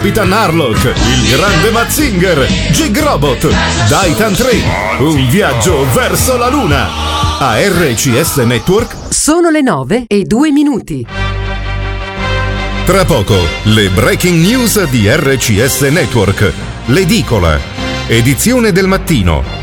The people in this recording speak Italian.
Capitan Harlock, il grande Mazinger, Jig Robot, Daitan 3, un viaggio verso la luna. A RCS Network sono le 9:02. Tra poco, le breaking news di RCS Network. L'edicola, edizione del mattino.